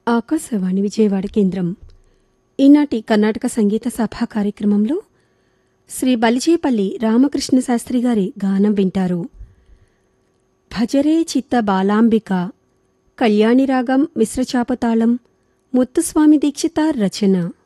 ఆకాశవాణి విజయవాడ కేంద్రం. ఈనాటి కర్ణాటక సంగీత సభా కార్యక్రమంలో శ్రీ బలిజేపల్లి రామకృష్ణ శాస్త్రి గారి గానం వింటారు. భజరే చిత్త బాలాంబిక, కళ్యాణి రాగం, మిశ్రచాపతాళం, ముత్తుస్వామి దీక్షితార్ రచన.